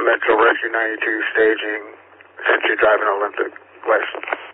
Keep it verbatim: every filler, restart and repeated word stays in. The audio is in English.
Metro Rescue ninety-two staging Century Drive in Olympic West.